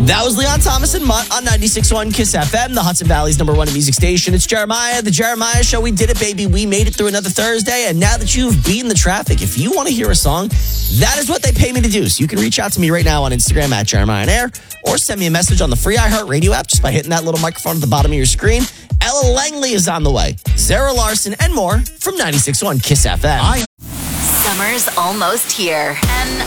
That was Leon Thomas and Mutt on 96.1 Kiss FM, the Hudson Valley's #1 music station. It's Jeremiah, the Jeremiah Show. We did it, baby. We made it through another Thursday, and now that you've beaten the traffic, if you want to hear a song, that is what they pay me to do. So you can reach out to me right now on Instagram at Jeremiah on Air, or send me a message on the free iHeartRadio app just by hitting that little microphone at the bottom of your screen. Ella Langley is on the way. Zara Larson and more from 96.1 Kiss FM. Summer's almost here, and